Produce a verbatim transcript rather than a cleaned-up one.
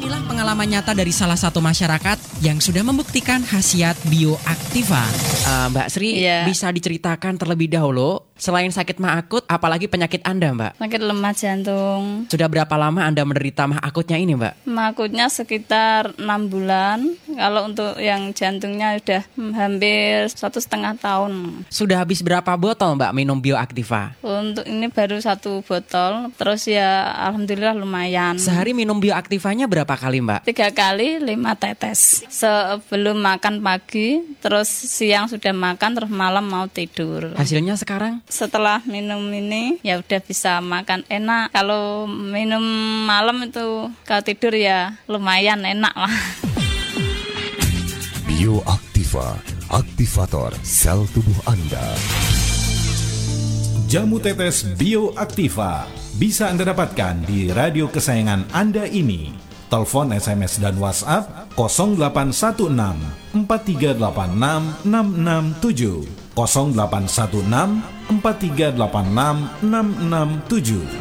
Inilah pengalaman nyata dari salah satu masyarakat yang sudah membuktikan khasiat Bioaktiva. Uh, Mbak Sri, yeah. bisa diceritakan terlebih dahulu, selain sakit mah akut, apalagi penyakit Anda, Mbak? Sakit lemah jantung. Sudah berapa lama Anda menderita mah akutnya ini, Mbak? Mah akutnya sekitar enam bulan. Kalau untuk yang jantungnya udah hampir satu setengah tahun. Sudah habis berapa botol, Mbak, minum Bioaktiva? Untuk ini baru satu botol. Terus ya alhamdulillah lumayan. Sehari minum Bioaktivanya berapa kali, Mbak? Tiga kali lima tetes. Sebelum makan pagi, terus siang sudah makan, terus malam mau tidur. Hasilnya sekarang? Setelah minum ini ya udah bisa makan enak. Kalau minum malam itu kalau tidur ya lumayan enak lah. Bioaktiva, aktivator sel tubuh Anda. Jamu tetes Bioaktiva bisa Anda dapatkan di radio kesayangan Anda ini. Telepon, S M S, dan WhatsApp nol delapan satu enam empat tiga delapan enam enam enam tujuh, nol delapan satu enam empat tiga delapan enam enam enam tujuh.